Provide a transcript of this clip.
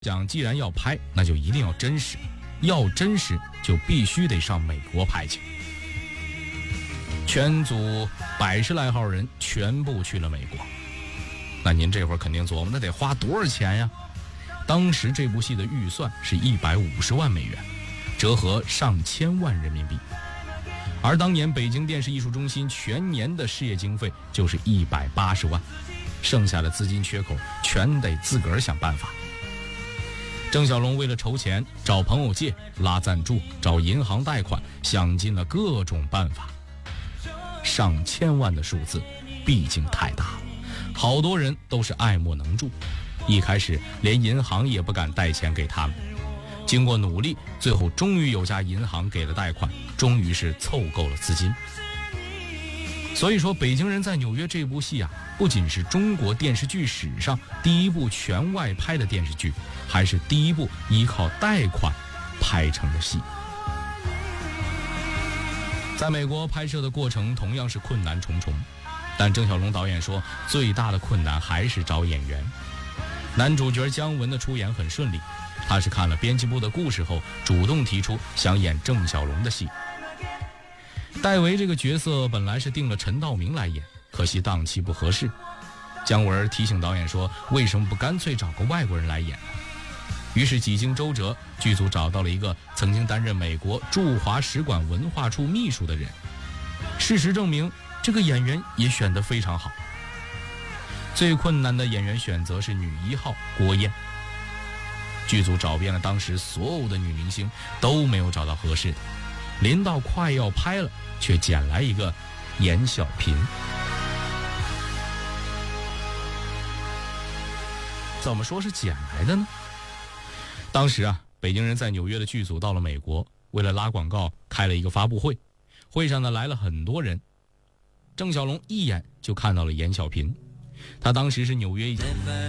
讲既然要拍，那就一定要真实，要真实就必须得上美国拍去。全组100来号人全部去了美国。那您这会儿肯定琢磨，那得花多少钱呀？当时这部戏的预算是150万美元，折合上千万人民币。而当年北京电视艺术中心全年的事业经费就是180万，剩下的资金缺口全得自个儿想办法。郑晓龙为了筹钱，找朋友借、拉赞助、找银行贷款，想尽了各种办法。上千万的数字毕竟太大了，好多人都是爱莫能助，一开始连银行也不敢贷钱给他们。经过努力，最后终于有家银行给了贷款，终于是凑够了资金。所以说，北京人在纽约这部戏啊，不仅是中国电视剧史上第一部全外拍的电视剧，还是第一部依靠贷款拍成的戏。在美国拍摄的过程同样是困难重重，但郑晓龙导演说，最大的困难还是找演员。男主角姜文的出演很顺利，他是看了编辑部的故事后，主动提出想演郑晓龙的戏。戴维这个角色本来是定了陈道明来演，可惜档期不合适。姜文提醒导演说，为什么不干脆找个外国人来演呢？于是几经周折，剧组找到了一个曾经担任美国驻华使馆文化处秘书的人。事实证明，这个演员也选得非常好。最困难的演员选择是女1号郭燕。剧组找遍了当时所有的女明星，都没有找到合适的。临到快要拍了，却捡来一个严小平。怎么说是捡来的呢？当时啊，北京人在纽约的剧组到了美国，为了拉广告开了一个发布会，会上呢来了很多人。郑晓龙一眼就看到了严小平，他当时是纽约